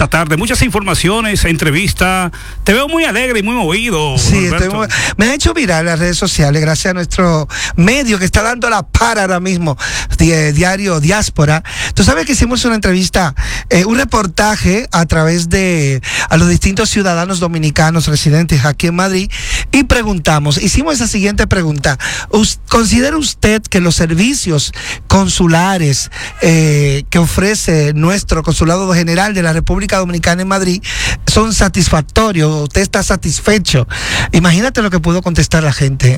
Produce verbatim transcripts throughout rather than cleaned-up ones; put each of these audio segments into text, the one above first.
esta tarde. Muchas informaciones, entrevistas. Te veo muy alegre y muy movido. Sí, estoy muy... me ha hecho viral las redes sociales gracias a nuestro medio que está dando la para ahora mismo, Diario Diáspora. Tú sabes que hicimos una entrevista, eh, un reportaje a través de a los distintos ciudadanos dominicanos residentes aquí en Madrid y preguntamos, hicimos esa siguiente pregunta: ¿considera usted que los servicios consulares eh, que ofrece nuestro Consulado General de la República Dominicana en Madrid son satisfactorios? ¿Usted está satisfecho? Imagínate lo que pudo contestar la gente.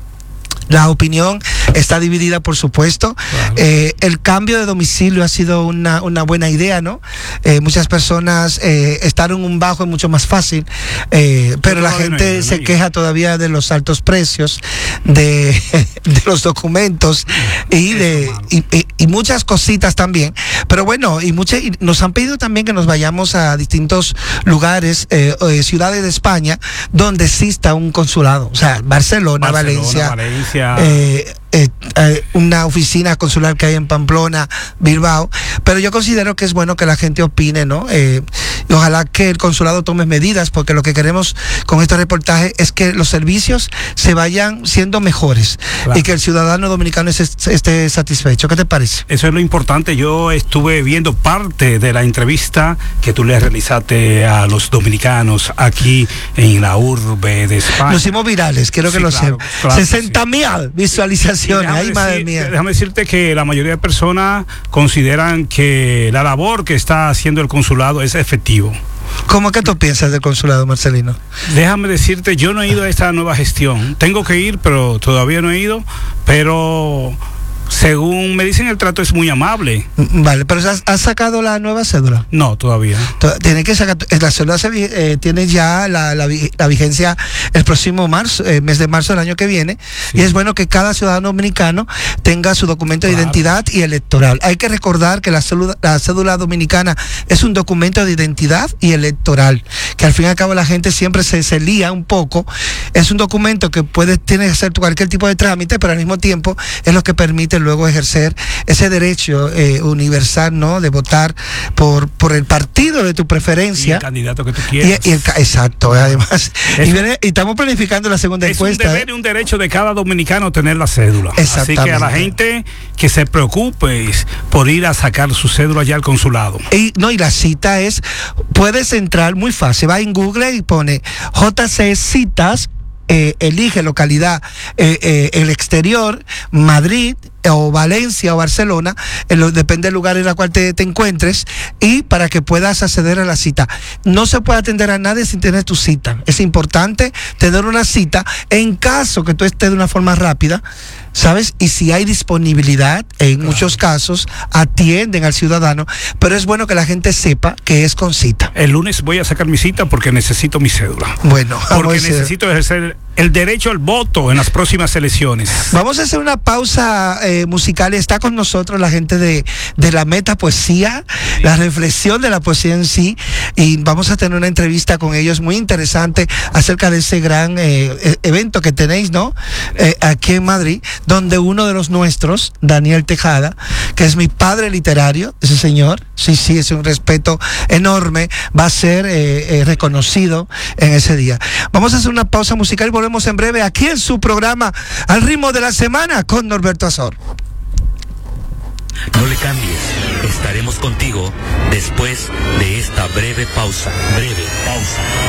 La opinión está dividida, por supuesto. Claro. Eh, el cambio de domicilio ha sido una, una buena idea, ¿no? Eh, muchas personas eh, estar en un bajo es mucho más fácil, eh, pero la gente no, se no, queja todavía de los altos precios, de, de los documentos y de y, y, y muchas cositas también. Pero bueno, y, muchas, y nos han pedido también que nos vayamos a distintos lugares, eh, eh, ciudades de España, donde exista un consulado. O sea, Barcelona, Barcelona Valencia. Valencia. Eh, eh, eh, una oficina consular que hay en Pamplona, Bilbao, pero yo considero que es bueno que la gente opine, ¿no? Eh, y ojalá que el consulado tome medidas, porque lo que queremos con este reportaje es que los servicios se vayan siendo mejores, claro, y que el ciudadano dominicano esté, esté satisfecho. ¿Qué te parece? Eso es lo importante. Yo estuve viendo parte de la entrevista que tú le realizaste a los dominicanos aquí en la urbe de España. Nos hicimos virales, quiero que sí, lo claro, sepan. Claro, sesenta mil sí. visualizaciones. Déjame, Ay, madre decir, mía. déjame decirte que la mayoría de personas consideran que la labor que está haciendo el consulado es efectivo. ¿Cómo que tú piensas del consulado, Marcelino? Déjame decirte, yo no he ido a esta nueva gestión. Tengo que ir, pero todavía no he ido. Pero según me dicen, el trato es muy amable. Vale, pero ¿has, has sacado la nueva cédula? No, todavía. Tiene que sacar, la cédula se, eh, tiene ya la, la, la vigencia el próximo marzo, eh, mes de marzo del año que viene, sí. Y es bueno que cada ciudadano dominicano tenga su documento claro. de identidad y electoral. Hay que recordar que la cédula, la cédula dominicana es un documento de identidad y electoral, que al fin y al cabo la gente siempre se, se lía un poco. Es un documento que puede, tiene que hacer cualquier tipo de trámite, pero al mismo tiempo es lo que permite luego ejercer ese derecho eh, universal, ¿no? De votar por por el partido de tu preferencia. Y el candidato que tú quieras. Y, y el, exacto, además. Y, viene, y estamos planificando la segunda es encuesta. Es un deber y un derecho de cada dominicano tener la cédula. Así que a la gente que se preocupe por ir a sacar su cédula ya al consulado. Y, no, y la cita es, puedes entrar muy fácil, va en Google y pone J C Citas, eh, elige localidad, eh, eh, el exterior, Madrid, o Valencia o Barcelona, en lo, depende del lugar en el cual te, te encuentres, y para que puedas acceder a la cita. No se puede atender a nadie sin tener tu cita. Es importante tener una cita en caso que tú estés de una forma rápida, ¿sabes? Y si hay disponibilidad, en claro. muchos casos atienden al ciudadano, pero es bueno que la gente sepa que es con cita. El lunes voy a sacar mi cita porque necesito mi cédula. Bueno, porque necesito ejercer el derecho al voto en las próximas elecciones. Vamos a hacer una pausa eh, musical. Está con nosotros la gente de, de la Meta Poesía, sí. la reflexión de la poesía en sí, y vamos a tener una entrevista con ellos muy interesante acerca de ese gran eh, evento que tenéis, ¿no? Eh, aquí en Madrid, donde uno de los nuestros, Daniel Tejada, que es mi padre literario, ese señor, sí, sí, es un respeto enorme, va a ser eh, eh, reconocido en ese día. Vamos a hacer una pausa musical y volvemos en breve aquí en su programa Al Ritmo de la Semana con Norberto Azor. No le cambies, estaremos contigo después de esta breve pausa. Breve pausa.